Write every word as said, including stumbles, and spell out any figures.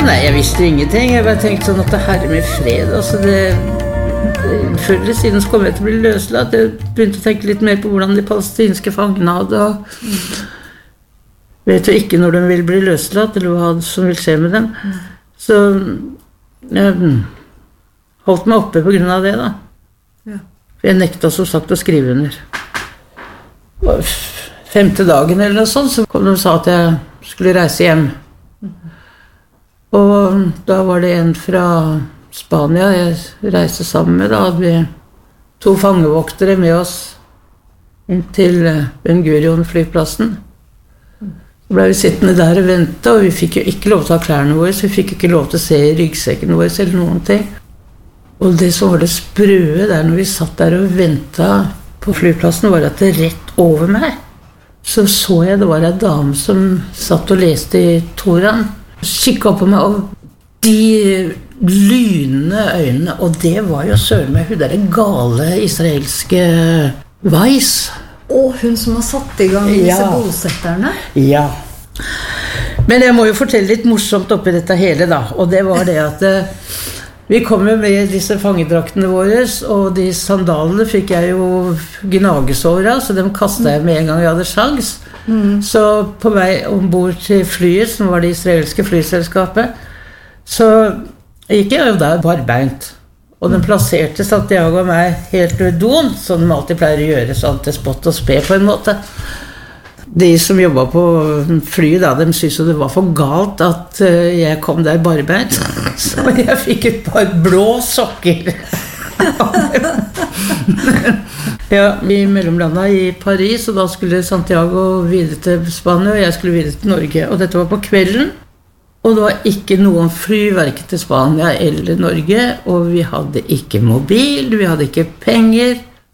nei, jeg visste jo ingenting. Jeg bare tenkte sånn at det herre med fred, altså det... Før eller siden så kom jeg til å bli løslatt. Jeg begynte å tenke litt mer på hvordan de palestinske fangene hadde, og vet jo ikke når de vil bli løslatt, eller hva som vil skje med dem. Så jeg holdt meg oppe på grunn av det, da. Jeg nekta som sagt å skrive under. Femte dagen eller noe sånt, så kom de og sa at jeg skulle reise hjem. Og da var det en fra Spania jeg reiste sammen med. Da hadde vi to fangevoktere med oss inn til Ben Gurion-flyplassen. Så ble vi sittende der og vente, og vi fikk jo ikke lov til å ha klærne våre, så vi fikk ikke lov til å se ryggsekken vår eller noen ting. Og det som var det sprøe der når vi satt der og ventet på flyplassen, var at det rett over meg så så jeg det var en dame som satt og leste i Toran. Kikket opp på meg, og de lynende øynene, og det var jo søren meg hun der gale israelske Weiss. Og hun som har satt i gang disse ja. bosetterne. Ja. Men jeg må jo fortelle litt morsomt oppi dette hele da, og det var det at vi kom jo med disse fangedraktene våre, og de sandalene fikk jeg jo gnagesår av, så dem kastet jeg med en gang jeg hadde sjans. Mm. Så på vei ombord til flyet, som var det israelske flyselskapet, så gikk jeg jo der barbeint. Og den plasserte Santiago og meg helt udont, som de alltid pleier å gjøre, sånn til spott og spe på en måte. De som jobbet på flyet da, de syntes jo det var for galt at jeg kom der barbeint. Så jeg fikk et par blå sokker. Ja, vi mellomlandet i Paris, og da skulle Santiago videre til Spania, og jeg skulle videre til Norge. Og dette var på kvelden, og det var ikke noen fly, hverken til Spania eller Norge, og vi hadde ikke mobil, vi hadde ikke penger.